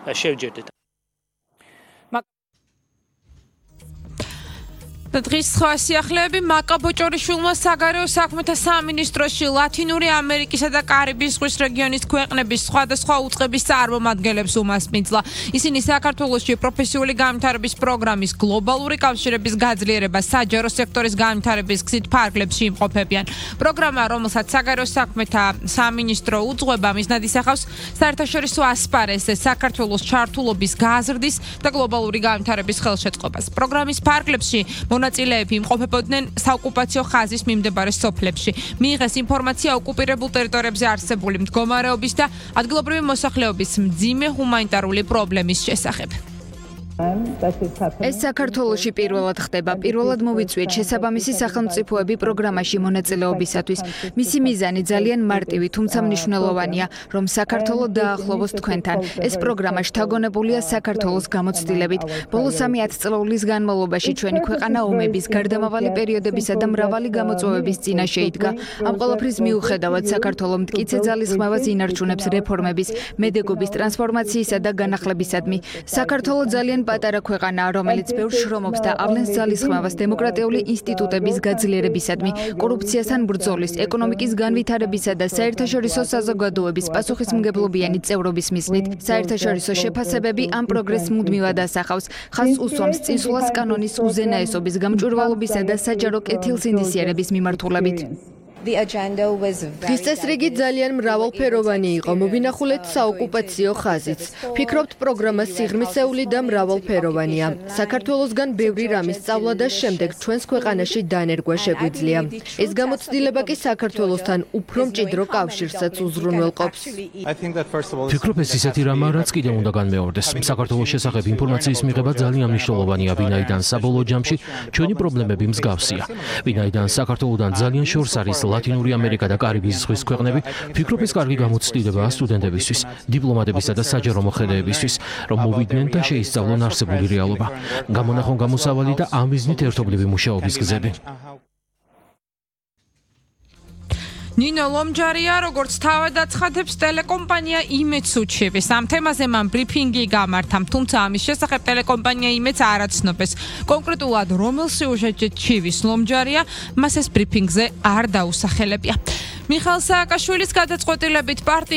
შევჯერდეთ. დღის სხვა სიახლეები მაკა ბოჭორიშვილმა საგარეო საქმეთა სამინისტროში ლათინური ამერიკისა და კარიბის ზღვის რეგიონის ქვეყნების სხვადასხვა უწყების წარმომადგენლებს უმასპინძლა. ისინი საქართველოში პროფესიული განვითარების პროგრამის გლობალური კავშირების გაძლიერება საჯარო სექტორის განვითარების გზით ფარგლებში იმყოფებიან. პროგრამა, რომელსაც საგარეო საქმეთა სამინისტრო უძღვება, მიზნად ისახავს საერთაშორისო ასპარეზზე საქართველოს ჩართულობის გაზრდის და გლობალური განვითარების ხელშეწყობას. პროგრამის ფარგლებში მონაწილეები იმყოფებოდნენ საოკუპაციო ხაზის მიმდებარე სოფლებში. მიიღეს ინფორმაცია ოკუპირებულ ტერიტორიებზე არსებული მდგომარეობის და ადგილობრივი მოსახლეობის მძიმე ჰუმანიტარული პრობლემის შესახებ. ეს საქართველოში პირველად ხდება. პირველად მოვიწვიეთ შესაბამისი სახელმწიფოები პროგრამაში მონაწილეობისათვის. მისი მიზანი ძალიან მარტივი, თუმცა მნიშვნელოვანია, რომ საქართველო დაახლოვოს თქვენთან. ეს პროგრამა შთაგონებულია საქართველოს გამოცდილებით. ბოლო 3 წლების განმავლობაში ჩვენი ქვეყანა ომების, გარდამავალი პერიოდებისა და მრავალი გამოწვევების წინაშე იდგა. ამ ყველაფრის მიუხედავად საქართველო მტკიცე ძალისხმევას ინარჩუნებს რეფორმების, მედეგობის, ტრანსფორმაციისა და განახლებისადმი. საქართველო ძალიან პატარა ქვეყანაა, რომელიც ბევრ შრომობს და ავლენს ძალისხმევას დემოკრატიული ინსტიტუტების გაძლიერებისადმი, კორუფციასთან ბრძოლის, ეკონომიკის განვითარებისა და საერთაშორისო საზოგადოების პასუხისმგებლობიანი წევრობის მიზნით. საერთაშორისო შეფასებები ამ პროგრესს მუდმივად ასახავს, ხაზს უსვამს წინსვლას კანონის უზენაესობის, გამჭვირვალობისა და საჯარო კეთილსინდისიერების მიმართულებით. დღის წესრიგი ძალიან მრავალფეროვანი იყო. მოვინახულეთ საოკუპაციო ხაზიც. ფიქრობთ, პროგრამა სიღრმისეული და მრავალფეროვანია. საქართველოსგან ბევრი რამის სწავლა და შემდეგ ჩვენს ქვეყანაში დანერგვა შეგვიძლია. ეს გამოცდილება კი საქართველოსთან უფრო მჭიდრო კავშირსაც უზრუნველყოფს. ფიქრობ, ეს ისეთი რამაა, რაც კიდევ უნდა განმეორდეს. საქართველოს შესახებ ინფორმაციის მიღება ძალიან მნიშვნელოვანია, ვინაიდან საბოლოო ჯამში ჩვენი პრობლემები მსგავსია. ვინაიდან საქართველოსთან ძალიან შორს არის ლათინური ამერიკა და კარიბის ზღვის ქვეყნები, ფიქრობ, ეს კარგი გამოცდილებაა სტუდენტებისთვის, დიპლომატებისა და საჯარო მოხელეებისთვის, რომ მოვიდნენ და შეისწავლონ არსებული რეალობა. გამონახონ გამოსავალი და ამ მიზნით ერთობლივი მუშაობის გზები. ნინო ლომჯარია, როგორც თავად აცხადებს, ტელეკომპანია იმედს უჩივის. ამ თემაზე მან ბრიფინგი გამართა, თუმცა ამის შესახებ ტელეკომპანია იმედს არ აცნობს. კონკრეტულად რომელ სიუჟეტში ჩივის ლომჯარია, მას ეს ბრიფინგზე არ დაუსახელებია. მიხაილ სააკაშვილის გადაწყვეტილებით